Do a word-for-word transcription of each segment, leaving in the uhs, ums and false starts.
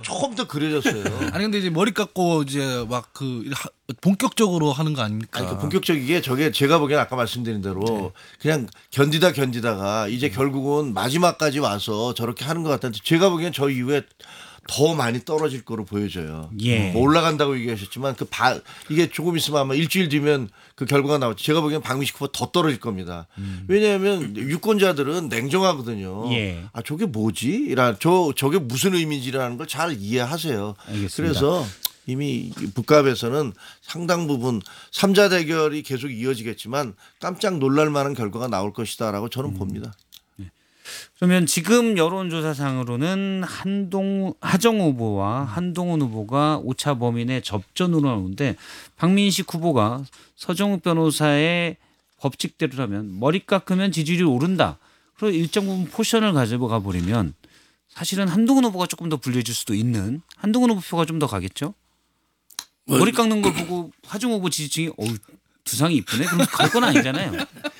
처음부터 그려졌어요. 아니 근데 이제 머리 깎고 이제 막 그 본격적으로 하는 거 아닙니까? 아니, 그 본격적이게 저게 제가 보기엔 아까 말씀드린 대로 네. 그냥 견디다 견디다가 이제 결국은 마지막까지 와서 저렇게 하는 것 같다는데 제가 보기엔 저 이후에 더 많이 떨어질 거로 보여져요. 예. 뭐 올라간다고 얘기하셨지만 그 바, 이게 조금 있으면 아마 일주일 뒤면 그 결과가 나오죠. 제가 보기엔 박민식 후보 더 떨어질 겁니다. 음. 왜냐하면 유권자들은 냉정하거든요. 예. 아 저게 뭐지? 이라 저 저게 무슨 의미인지라는 걸 잘 이해하세요. 알겠습니다. 그래서 이미 북갑에서는 상당 부분 삼자 대결이 계속 이어지겠지만 깜짝 놀랄 만한 결과가 나올 것이다라고 저는 음. 봅니다. 그러면 지금 여론조사상으로는 한동 하정 후보와 한동훈 후보가 오차 범위 내 접전으로 나오는데 박민식 후보가 서정욱 변호사의 법칙대로라면 머리 깎으면 지지율이 오른다. 그리고 일정 부분 포션을 가져가 버리면 사실은 한동훈 후보가 조금 더 불리해질 수도 있는 한동훈 후보 표가 좀 더 가겠죠. 머리 깎는 걸 보고 하정 후보 지지층이 어우 두상이 이쁘네. 그럼 갈 건 아니잖아요.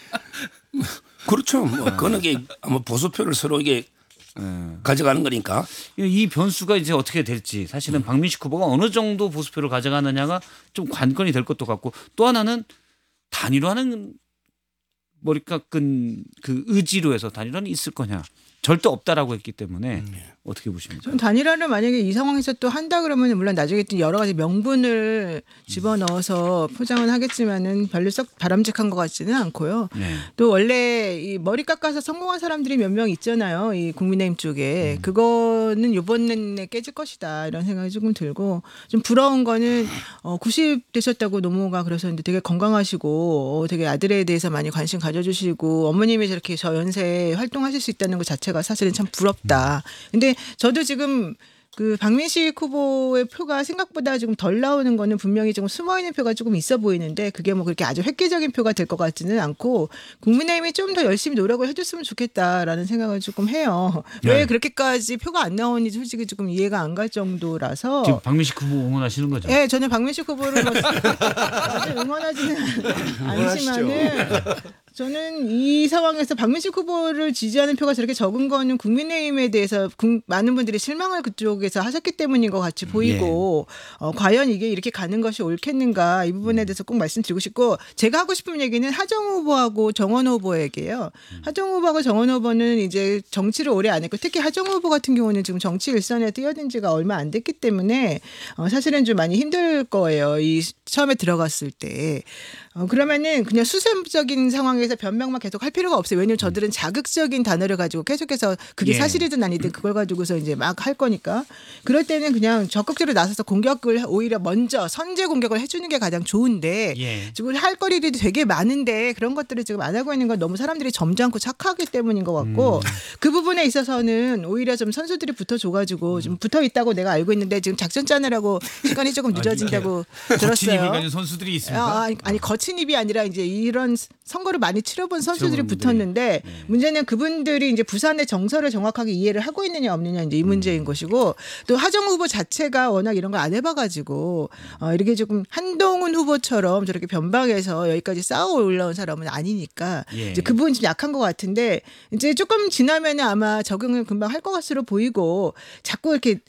그렇죠. 뭐 그거는 게 아마 보수표를 서로 이게 네. 가져가는 거니까. 이 변수가 이제 어떻게 될지 사실은 박민식 후보가 어느 정도 보수표를 가져가느냐가 좀 관건이 될 것도 같고 또 하나는 단일화는 머리 깎은 그 의지로 해서 단일화는 있을 거냐. 절대 없다라고 했기 때문에 음. 어떻게 보십니까? 전 단일화를 만약에 이 상황에서 또 한다 그러면 물론 나중에 또 여러 가지 명분을 집어넣어서 포장은 하겠지만은 별로 썩 바람직한 것 같지는 않고요. 네. 또 원래 이 머리 깎아서 성공한 사람들이 몇 명 있잖아요. 이 국민의힘 쪽에 음. 그거는 이번에 깨질 것이다 이런 생각이 조금 들고 좀 부러운 거는 어 구십 되셨다고 노모가 그러셨는데 되게 건강하시고 어 되게 아들에 대해서 많이 관심 가져주시고 어머님이 저렇게 저 연세에 활동하실 수 있다는 것 자체가 사실은 참 부럽다. 근데 저도 지금 그 박민식 후보의 표가 생각보다 조금 덜 나오는 거는 분명히 조금 숨어 있는 표가 조금 있어 보이는데 그게 뭐 그렇게 아주 획기적인 표가 될 것 같지는 않고 국민의힘이 좀 더 열심히 노력을 해줬으면 좋겠다라는 생각을 조금 해요. 네. 왜 그렇게까지 표가 안 나오는지 솔직히 조금 이해가 안 갈 정도라서. 지금 박민식 후보 응원하시는 거죠? 네, 저는 박민식 후보를 아주 응원하지는 않지만은. 저는 이 상황에서 박민식 후보를 지지하는 표가 저렇게 적은 거는 국민의힘에 대해서 많은 분들이 실망을 그쪽에서 하셨기 때문인 것 같이 보이고 예. 어, 과연 이게 이렇게 가는 것이 옳겠는가 이 부분에 대해서 꼭 말씀드리고 싶고 제가 하고 싶은 얘기는 하정 후보하고 정원 후보에게요. 하정 후보하고 정원 후보는 이제 정치를 오래 안 했고 특히 하정 후보 같은 경우는 지금 정치 일선에 뛰어든 지가 얼마 안 됐기 때문에 어, 사실은 좀 많이 힘들 거예요. 이 처음에 들어갔을 때. 어, 그러면은 그냥 수세적인 상황에서 변명만 계속 할 필요가 없어요. 왜냐하면 저들은 자극적인 단어를 가지고 계속해서 그게 예. 사실이든 아니든 그걸 가지고서 이제 막 할 거니까 그럴 때는 그냥 적극적으로 나서서 공격을 오히려 먼저 선제 공격을 해주는 게 가장 좋은데 예. 지금 할 거리들이 되게 많은데 그런 것들을 지금 안 하고 있는 건 너무 사람들이 점잖고 착하기 때문인 것 같고 음. 그 부분에 있어서는 오히려 좀 선수들이 붙어줘가지고 좀 붙어 있다고 내가 알고 있는데 지금 작전 짜느라고 시간이 조금 늦어진다고 아니, 들었어요. 거친 입을 가진 선수들이 있습니까? 아, 아니, 아니 거친 입이 아니라 이제 이런 선거를 많이 치러본 선수들이 붙었는데 네. 문제는 그분들이 이제 부산의 정서를 정확하게 이해를 하고 있느냐 없느냐 이제 이 문제인 음. 것이고 또 하정 후보 자체가 워낙 이런 걸 안 해봐가지고 어, 이렇게 조금 한동훈 후보처럼 저렇게 변방에서 여기까지 쌓아 올라온 사람은 아니니까 예. 이제 그 부분이 좀 약한 것 같은데 이제 조금 지나면은 아마 적응을 금방 할 것 같으로 보이고 자꾸 이렇게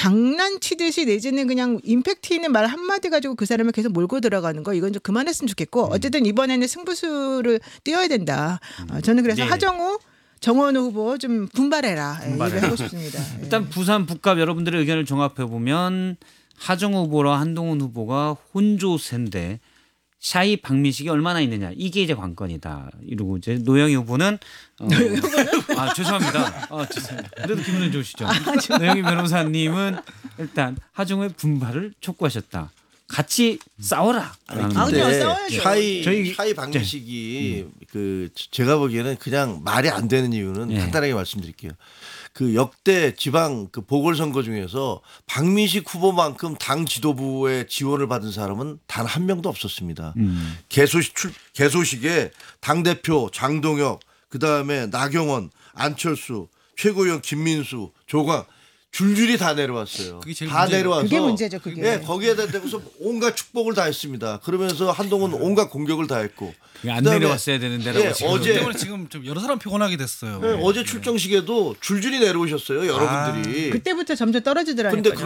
장난치듯이 내지는 그냥 임팩트 있는 말 한마디 가지고 그 사람을 계속 몰고 들어가는 거 이건 좀 그만했으면 좋겠고 어쨌든 이번에는 승부수를 띄워야 된다. 어, 저는 그래서 네. 하정우 정원호 후보 좀 분발해라. 분발해라. 얘기를 하고 싶습니다. 일단 부산 북갑 여러분들의 의견을 종합해 보면 하정우 후보와 한동훈 후보가 혼조세인데 샤이 박민식이 얼마나 있느냐 이게 이제 관건이다. 이러고 이제 노영희 후보는 어, 노영희 후보는 아 죄송합니다. 아 죄송합니다. 그래도 기분은 좋으시죠. 아, 노영희 변호사님은 일단 하정우의 분발을 촉구하셨다. 같이 싸워라. 아니, 근데 샤이 저희 샤이 박민식이 네. 그 제가 보기에는 그냥 말이 안 되는 이유는 네. 간단하게 말씀드릴게요. 그 역대 지방 그 보궐선거 중에서 박민식 후보만큼 당 지도부의 지원을 받은 사람은 단 한 명도 없었습니다. 음. 개소식 출, 개소식에 당대표 장동혁 그다음에 나경원 안철수 최고위원 김민수 조광 줄줄이 다 내려왔어요. 다 문제죠. 내려와서 그게 문제죠. 그게. 네, 거기에다 대고서 온갖 축복을 다 했습니다. 그러면서 한동훈 온갖 공격을 다 했고. 안 내려왔어야 되는데라고 네, 지금. 어제 지금 좀 여러 사람 피곤하게 됐어요. 네, 네. 어제 출정식에도 줄줄이 내려오셨어요. 여러분들이. 아, 그때부터 점점 떨어지더라고요.